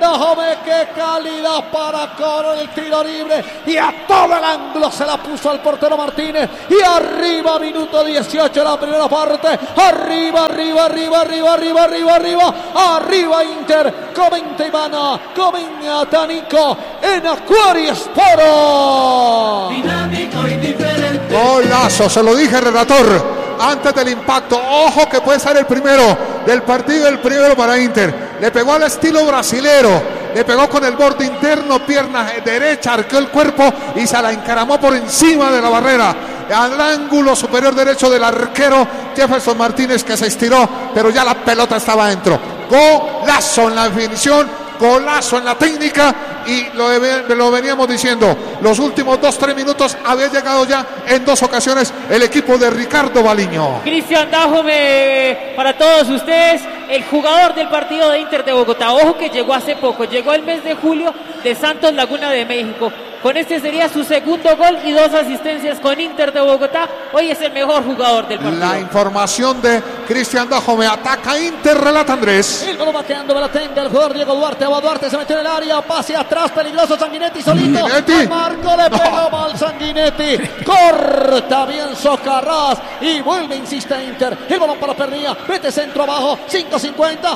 Dajome, qué calidad para cobrar el tiro libre. Y a todo el ángulo se la puso al portero Martínez. Y arriba, minuto 18, la primera parte. Arriba, arriba, arriba, arriba, arriba, arriba, arriba. Arriba Inter. Comenta Ivana, comenta Nico en Aquarius Sport. Dinámico y diferente. Golazo, se lo dije, relator. Antes del impacto, ojo que puede ser el primero del partido, el primero para Inter. Le pegó al estilo brasilero, le pegó con el borde interno, pierna derecha, arqueó el cuerpo y se la encaramó por encima de la barrera, al ángulo superior derecho del arquero Jefferson Martínez, que se estiró, pero ya la pelota estaba adentro. Golazo en la definición, golazo en la técnica, y lo veníamos diciendo, los últimos 2-3 minutos había llegado ya en 2 ocasiones el equipo de Ricardo Baliño. Cristian Dajome, para todos ustedes, el jugador del partido de Inter de Bogotá. Ojo que llegó hace poco, llegó el mes de julio de Santos Laguna de México. Con este sería su segundo gol y 2 asistencias con Inter de Bogotá. Hoy es el mejor jugador del partido. La información de Cristian Dajome. Ataca Inter, relata Andrés. El balón va quedando, la tenga el jugador Diego Duarte. Duarte se metió en el área, pase atrás, peligroso Sanguinetti solito. Sanguinetti. Marco le pegó mal Sanguinetti. Corta bien Socarrás y vuelve, insiste Inter. El balón para Pernilla, mete centro abajo, 5.50.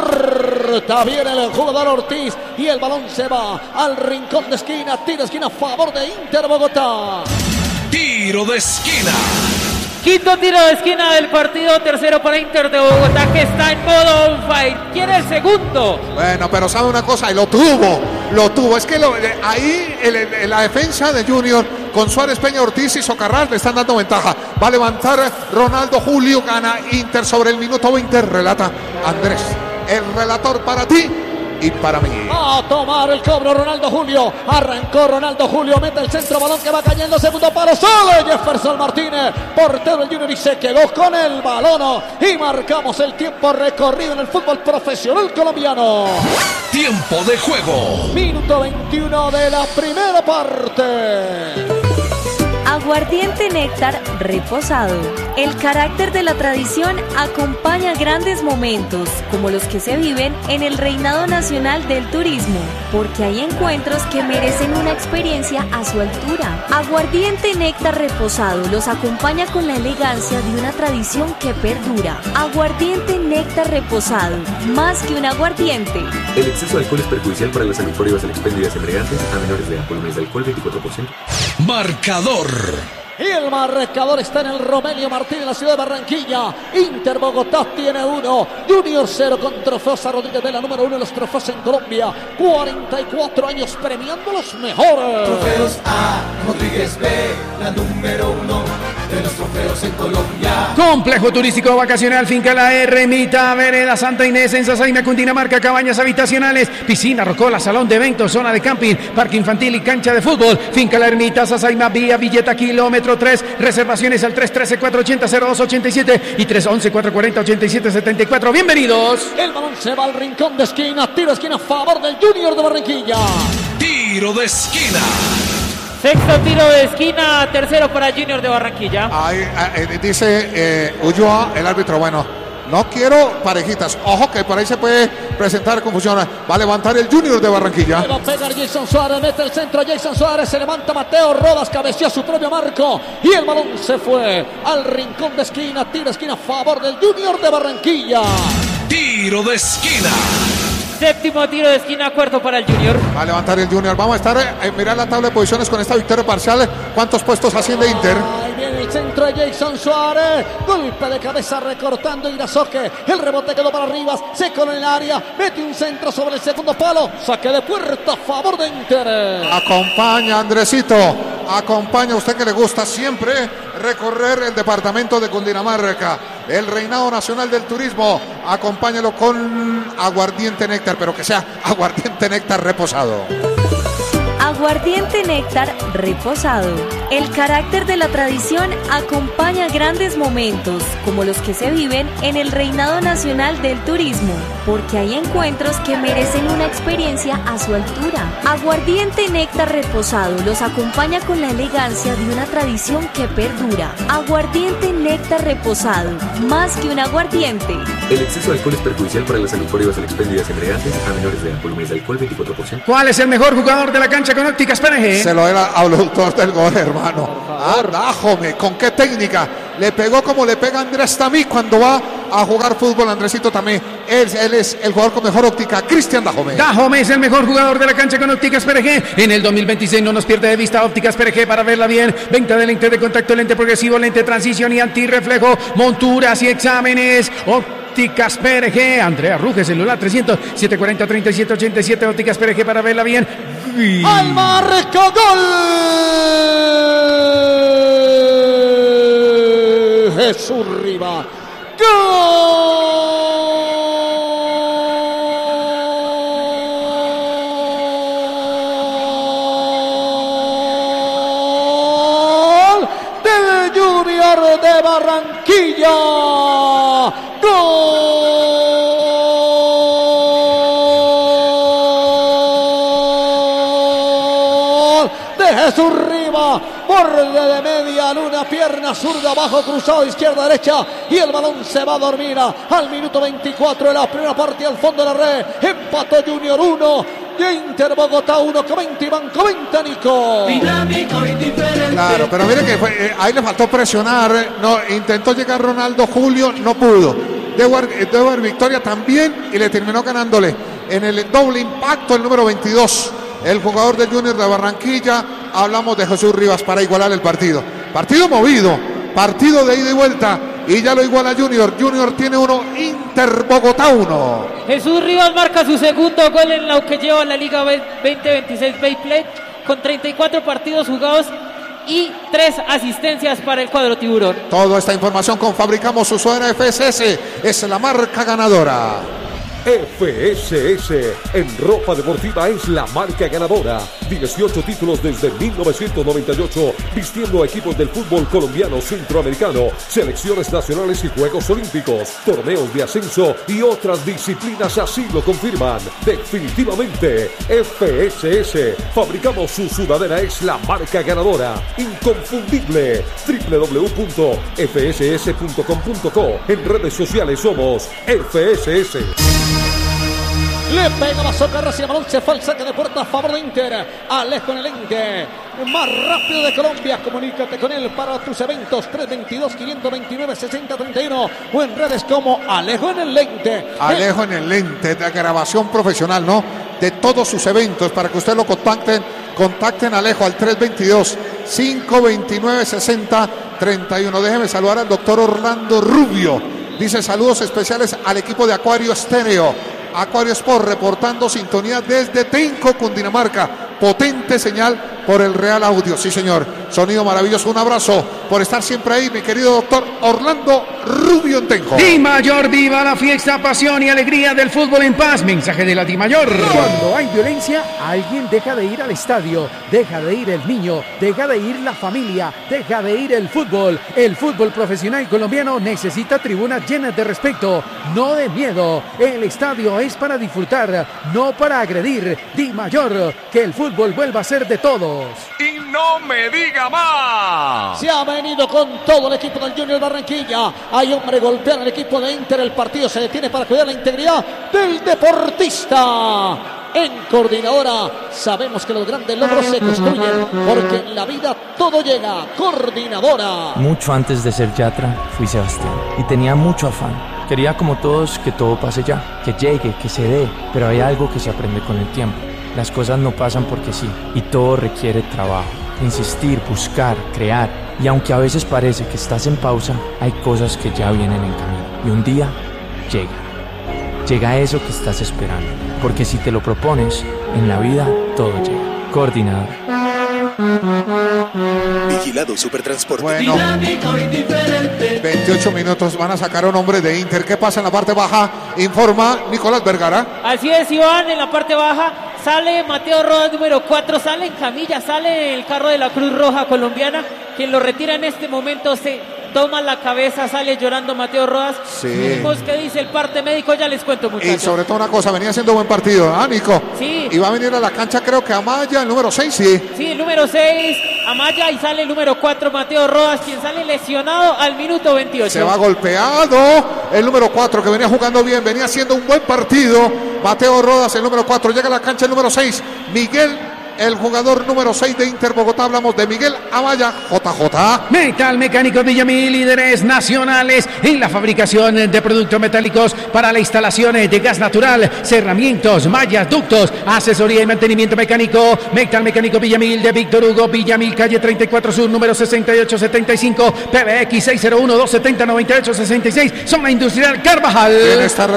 Corta bien el jugador Ortiz y el balón se va al rincón de esquina. Tiro de esquina a favor de Inter Bogotá. Tiro de esquina. Quinto tiro de esquina del partido, tercero para Inter de Bogotá, que está en modo on fire. Quiere el segundo. Bueno, pero sabe una cosa, y lo tuvo. Es que ahí la defensa de Junior con Suárez, Peña, Ortiz y Socarrás le están dando ventaja. Va a levantar Ronaldo Julio, gana Inter sobre el minuto 20, relata Andrés. El relator para ti y para mí. A tomar el cobro Ronaldo Julio. Arrancó Ronaldo Julio, mete el centro, balón que va cayendo, segundo palo, sale Jefferson Martínez, portero del Junior, y se quedó con el balón. Y marcamos el tiempo recorrido en el fútbol profesional colombiano. Tiempo de juego. Minuto 21 de la primera parte. Aguardiente Néctar reposado. El carácter de la tradición acompaña grandes momentos, como los que se viven en el Reinado Nacional del Turismo, porque hay encuentros que merecen una experiencia a su altura. Aguardiente Néctar reposado los acompaña con la elegancia de una tradición que perdura. Aguardiente Néctar reposado, más que un aguardiente. El exceso de alcohol es perjudicial para la salud. Prohíbas el expendio de embriagantes a menores de edad. Volúmenes de alcohol 24%. Marcador. Y el marcador está en el Romelio Martínez, en la ciudad de Barranquilla. Inter Bogotá tiene 1, Junior 0 con Trofeosa Rodríguez Vela, número 1 de los trofeos en Colombia. 44 años premiando los mejores. Trofeos A, Rodríguez Vela, número 1 de los trofeos en Colombia. Complejo turístico vacacional Finca La Ermita, Vereda Santa Inés, en Sasaima, Cundinamarca, cabañas habitacionales, piscina, rocola, salón de eventos, zona de camping, parque infantil y cancha de fútbol. Finca La Ermita, Sasaima, vía Villeta, kilómetro 3, reservaciones al 313-480-0287 y 311-440-8774. ¡Bienvenidos! El balón se va al rincón de esquina, tiro de esquina a favor del Junior de Barranquilla. Tiro de esquina. Sexto tiro de esquina, tercero para Junior de Barranquilla. Ahí dice Ulloa, el árbitro, bueno, no quiero parejitas. Ojo que por ahí se puede presentar confusión. Va a levantar el Junior de Barranquilla. Le va a pegar Jason Suárez, mete el centro a Jason Suárez, se levanta Mateo Rodas, cabeció a su propio marco y el balón se fue al rincón de esquina, tiro de esquina a favor del Junior de Barranquilla. Tiro de esquina. Séptimo tiro de esquina, cuarto para el Junior. Va a levantar el Junior. Vamos a estar mirar la tabla de posiciones con esta victoria parcial. ¿Cuántos puestos asciende Inter? Ahí viene el centro de Jason Suárez. Golpe de cabeza recortando Irazoque. El rebote quedó para Rivas. Seco en el área. Mete un centro sobre el segundo palo. Saque de puerta a favor de Inter. Acompaña, Andresito. Acompaña, usted que le gusta siempre recorrer el departamento de Cundinamarca, el Reinado Nacional del Turismo. Acompáñalo con aguardiente Néctar, pero que sea aguardiente Néctar reposado. Aguardiente Néctar reposado. El carácter de la tradición acompaña grandes momentos, como los que se viven en el Reinado Nacional del Turismo, porque hay encuentros que merecen una experiencia a su altura. Aguardiente Néctar Reposado los acompaña con la elegancia de una tradición que perdura. Aguardiente Néctar Reposado, más que un aguardiente. El exceso de alcohol es perjudicial para la salud por bebidas expendidas embriagantes a menores de edad. Volumen de alcohol 24%. ¿Cuál es el mejor jugador de la cancha con ópticas PRG? Se lo era al autor del gol, hermano. Dájome, con qué técnica. Le pegó como le pega Andrés Tamí cuando va a jugar fútbol. Andresito Tamí. Él es el jugador con mejor óptica, Cristian Dájome. Dájome es el mejor jugador de la cancha con ópticas PRG. En el 2026 no nos pierde de vista ópticas PRG para verla bien. Venta de lente de contacto, lente progresivo, lente de transición y antirreflejo, monturas y exámenes. Ópticas PRG. Andrea Ruge, celular 300-740-3787. Ópticas PRG para verla bien. ¡Al marco gol! Jesús Riva. ¡Gol del Junior de Barranquilla! ¡Gol de Jesús Riva! Borde de media luna, pierna zurda, abajo cruzado, izquierda, derecha, y el balón se va a dormir al minuto 24 de la primera parte, al fondo de la red. Empató Junior 1, Inter Bogotá 1. Comenta Iván, comenta Nico. Claro, pero mire que ahí le faltó presionar. No, intentó llegar Ronaldo Julio, no pudo. Dewar Victoria también, y le terminó ganándole en el doble impacto el número 22. El jugador del Junior de Barranquilla. Hablamos de Jesús Rivas para igualar el partido. Partido movido, partido de ida y vuelta, y ya lo iguala Junior. Junior tiene 1, Inter Bogotá 1. Jesús Rivas marca su segundo gol en lo que lleva la Liga 2026 Bayplay, con 34 partidos jugados y 3 asistencias para el cuadro tiburón. Toda esta información con Fabricamos su suena FSS, es la marca ganadora. FSS en ropa deportiva es la marca ganadora. 18 títulos desde 1998, vistiendo a equipos del fútbol colombiano, centroamericano, selecciones nacionales y Juegos Olímpicos, torneos de ascenso y otras disciplinas así lo confirman. Definitivamente, FSS, fabricamos su sudadera, es la marca ganadora, inconfundible. www.fss.com.co. En redes sociales somos FSS. Le pega la socarra hacia el balón, se fue el saque de puerta a favor de Inter. Alejo en el ente, más rápido de Colombia. Comunícate con él para tus eventos. 322-529-6031 o en redes como Alejo en el lente. Alejo en el lente, de grabación profesional, ¿no? De todos sus eventos, para que usted lo contacten a Alejo al 322-529-6031. Déjeme saludar al doctor Orlando Rubio. Dice saludos especiales al equipo de Acuario Estéreo. Acuario Sport reportando sintonía desde Tenco, Cundinamarca. Potente señal por el Real Audio. Sí, señor. Sonido maravilloso. Un abrazo por estar siempre ahí, mi querido doctor Orlando Rubio en Tenco. Dimayor, viva la fiesta, pasión y alegría del fútbol en paz. Mensaje de la Dimayor. Cuando hay violencia, alguien deja de ir al estadio, deja de ir el niño, deja de ir la familia, deja de ir el fútbol. El fútbol profesional colombiano necesita tribunas llenas de respeto, no de miedo. El estadio es para disfrutar, no para agredir. Dimayor, que el fútbol vuelva a ser de todos. Y no me diga más. Se ha venido con todo el equipo del Junior Barranquilla. Hay hombre golpeando el equipo de Inter. El partido se detiene para cuidar la integridad del deportista. En Coordinadora sabemos que los grandes logros se construyen, porque en la vida todo llega. Coordinadora. Mucho antes de ser Yatra fui Sebastián y tenía mucho afán. Quería como todos que todo pase ya, que llegue, que se dé, pero hay algo que se aprende con el tiempo. Las cosas no pasan porque sí, y todo requiere trabajo, insistir, buscar, crear. Y aunque a veces parece que estás en pausa, hay cosas que ya vienen en camino. Y un día llega eso que estás esperando. Porque si te lo propones, en la vida todo llega. Coordinador. Vigilado Supertransporte. Bueno, 28 minutos, van a sacar a un hombre de Inter. ¿Qué pasa en la parte baja? Informa Nicolás Vergara. Así es, Iván, en la parte baja sale Mateo Rodas, número 4, sale en camilla, sale en el carro de la Cruz Roja colombiana. Quien lo retira en este momento toma la cabeza, sale llorando Mateo Rodas. Sí. Vimos qué dice el parte médico, ya les cuento, muchachos. Y sobre todo una cosa, venía haciendo buen partido, Nico. Sí. Y va a venir a la cancha, creo que Amaya, el número 6, sí. Sí, el número 6, Amaya, y sale el número 4, Mateo Rodas, quien sale lesionado al minuto 28. Se va golpeado el número 4, que venía jugando bien, venía haciendo un buen partido. Mateo Rodas, el número 4, llega a la cancha el número 6, Miguel, el jugador número 6 de Inter Bogotá. Hablamos de Miguel Amaya, JJ. Metal Mecánicos Villamil, líderes nacionales en la fabricación de productos metálicos para la instalación de gas natural, cerramientos, mallas, ductos, asesoría y mantenimiento mecánico. Metal Mecánico Villamil de Víctor Hugo Villamil, calle 34 Sur, número 6875, PBX 601-270-9866, zona industrial Carvajal. En esta